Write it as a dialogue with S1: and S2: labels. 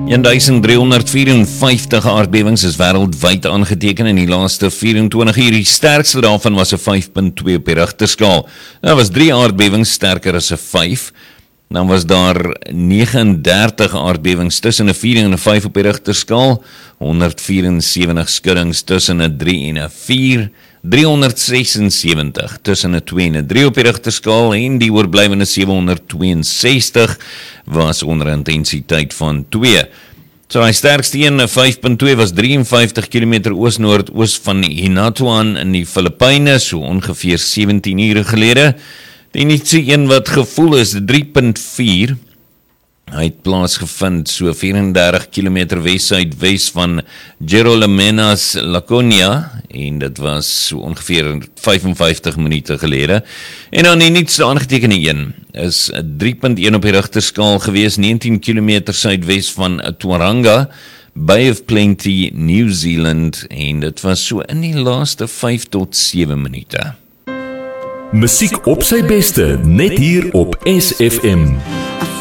S1: 1354 aardbewings is wêreldwyd aangeteken in die laaste 24 uur. Die sterkste daarvan was 'n 5.2 op die Richterskaal. Daar was 3 aardbewings sterker as 'n 5. Dan was daar 39 aardbewings tussen 'n 4 en 'n 5 op die Richterskaal, 174 skuddings tussen 'n 3 en 'n 4, 376 tussen 'n 2 en 'n 3 op die Richterskaal en die oorblywende 762 was onder intensiteit van 2. So hy sterkste een, 5.2, was 53 km oos-noordoos van Hinatuan in die Filippyne, so ongeveer 17 ure gelede. Die nuutste een wat gevoel is, 3.4, hy het plaasgevind so 34 km wes-suidwes van Jerolamenas, Laconia, en dit was so ongeveer 55 minute gelede. En dan die nuutste aangetekende een is 3.1 op die Richterskaal gewees, 19 km suidwes van Tauranga, Bay of Plenty, New Zealand, en dit was so in die laaste 5 tot 7 minute.
S2: Musiek op sy beste, net hier op SFM.